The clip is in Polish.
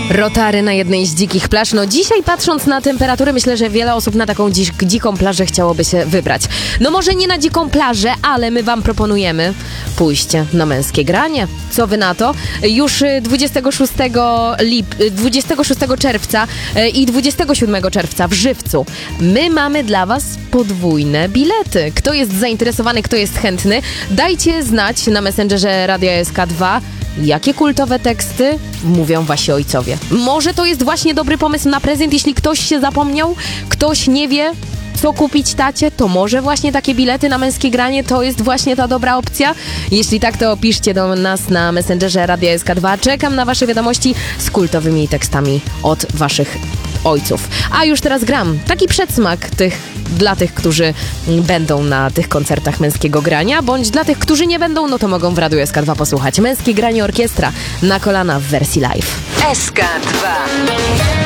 Rotary na jednej z dzikich plaż. No dzisiaj patrząc na temperatury, myślę, że wiele osób na taką dziką plażę chciałoby się wybrać. No może nie na dziką plażę, ale my wam proponujemy pójście na męskie granie. Co wy na to? Już 26 czerwca i 27 czerwca w Żywcu my mamy dla was podwójne bilety. Kto jest zainteresowany, kto jest chętny, dajcie znać na Messengerze Radia SK2, jakie kultowe teksty mówią wasi ojcowie. Może to jest właśnie dobry pomysł na prezent, jeśli ktoś się zapomniał, ktoś nie wie, co kupić tacie, to może właśnie takie bilety na męskie granie to jest właśnie ta dobra opcja? Jeśli tak, to piszcie do nas na Messengerze Radia SK2. Czekam na wasze wiadomości z kultowymi tekstami od waszych ojców. A już teraz gram taki przedsmak dla tych, którzy będą na tych koncertach męskiego grania, bądź dla tych, którzy nie będą, no to mogą w Radiu SK2 posłuchać. Męskie granie orkiestra na kolana w wersji live. SK2